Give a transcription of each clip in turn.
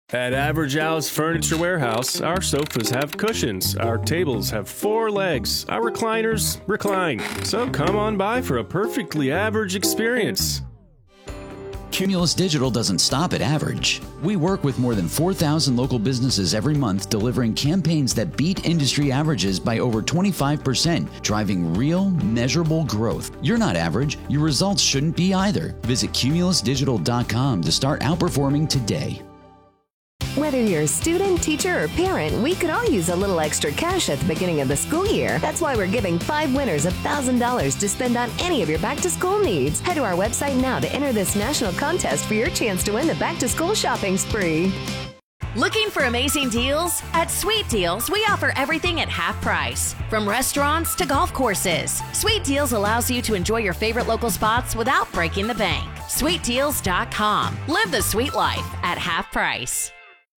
At Average Al's Furniture Warehouse, our sofas have cushions, our tables have 4 legs, our recliners recline. So come on by for a perfectly average experience. Cumulus Digital doesn't stop at average. We work with more than 4,000 local businesses every month, delivering campaigns that beat industry averages by over 25%, driving real, measurable growth. You're not average. Your results shouldn't be either. Visit cumulusdigital.com to start outperforming today. Whether you're a student, teacher, or parent, we could all use a little extra cash at the beginning of the school year. That's why we're giving 5 winners $1,000 to spend on any of your back-to-school needs. Head to our website now to enter this national contest for your chance to win the back-to-school shopping spree. Looking for amazing deals? At Sweet Deals, we offer everything at half price. From restaurants to golf courses, Sweet Deals allows you to enjoy your favorite local spots without breaking the bank. SweetDeals.com. Live the sweet life at half price.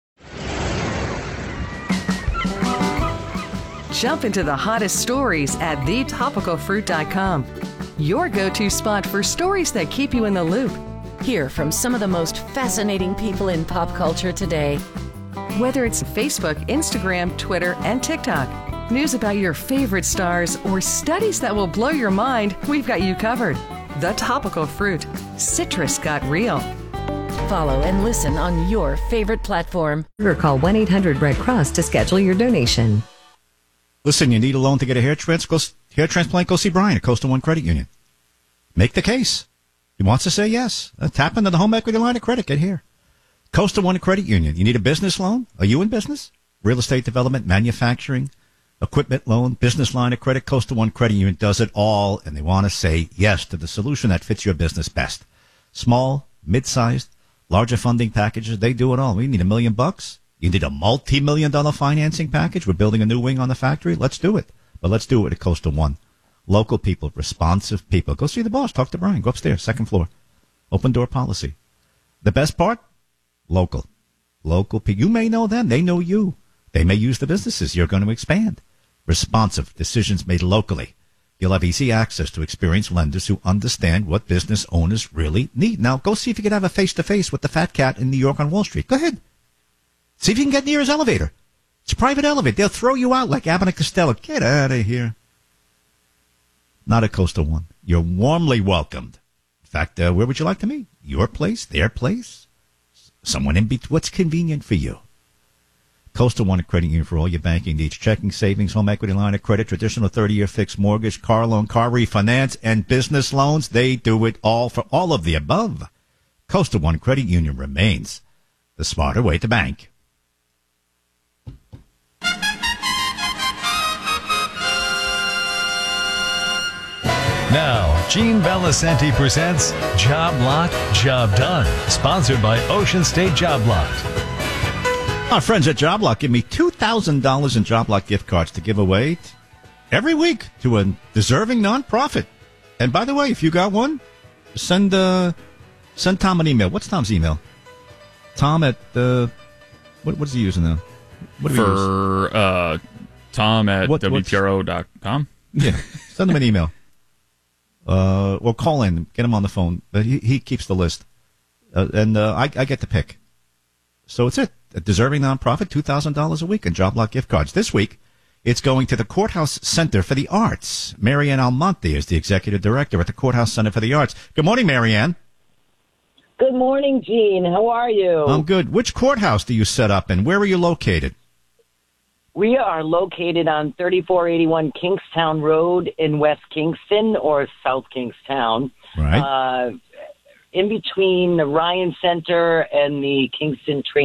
Jump into the hottest stories at thetopicalfruit.com. Your go-to spot for stories that keep you in the loop. Hear from some of the most fascinating people in pop culture today. Whether it's Facebook, Instagram, Twitter, and TikTok, news about your favorite stars, or studies that will blow your mind, we've got you covered. The Topical Fruit. Citrus got real. Follow and listen on your favorite platform. Or call 1-800-RED CROSS to schedule your donation. Listen, you need a loan to get a hair transplant? Go see Brian at Coastal One Credit Union. Make the case. He wants to say yes. Tap into the home equity line of credit. Get here. Coastal One Credit Union. You need a business loan? Are you in business? Real estate development, manufacturing, equipment loan, business line of credit. Coastal One Credit Union does it all, and they want to say yes to the solution that fits your business best. Small, mid-sized, larger funding packages, they do it all. We need $1 million. You need a multi-million-dollar financing package. We're building a new wing on the factory. Let's do it. But let's do it at Coastal One. Local people, responsive people. Go see the boss. Talk to Brian. Go upstairs, second floor. Open door policy. The best part? Local. Local people. You may know them. They know you. They may use the businesses. You're going to expand. Responsive. Decisions made locally. You'll have easy access to experienced lenders who understand what business owners really need. Now, go see if you can have a face-to-face with the fat cat in New York on Wall Street. Go ahead. See if you can get near his elevator. It's a private elevator. They'll throw you out like Abbott and Costello. Get out of here. Not at Coastal One. You're warmly welcomed. In fact, where would you like to meet? Your place? Their place? Someone in between. What's convenient for you? Coastal One Credit Union for all your banking needs. Checking, savings, home equity line of credit, traditional 30-year fixed mortgage, car loan, car refinance, and business loans. They do it all for all of the above. Coastal One Credit Union remains the smarter way to bank. Now, Gene Valicenti presents Job Lot, Job Done, sponsored by Ocean State Job Lot. Our friends at Job Lot give me $2,000 in Job Lot gift cards to give away every week to a deserving nonprofit. And by the way, if you got one, send Tom an email. What's Tom's email? Tom at what is he using now? What Tom at WPRO.com. Yeah, send him an email. Or call in, get him on the phone. But he keeps the list, and I get to pick. So it's it. A deserving nonprofit, $2,000 a week in Job Lot gift cards. This week, it's going to the Courthouse Center for the Arts. Marianne Almonte is the executive director at the Courthouse Center for the Arts. Good morning, Marianne. Good morning, Gene. How are you? I'm good. Which courthouse do you set up, and where are you located? We are located on 3481 Kingstown Road in West Kingston, or South Kingstown. Right. In between the Ryan Center and the Kingston Train